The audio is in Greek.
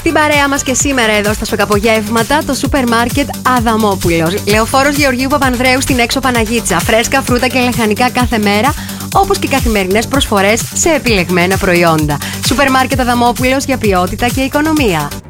Στην παρέα μας και σήμερα εδώ στα σοκαπογεύματα το σούπερ μάρκετ Αδαμόπουλος. Λεωφόρος Γεωργίου Παπανδρέου στην έξω Παναγίτσα. Φρέσκα φρούτα και λαχανικά κάθε μέρα, όπως και καθημερινές προσφορές σε επιλεγμένα προϊόντα. Σούπερ μάρκετ Αδαμόπουλος για ποιότητα και οικονομία.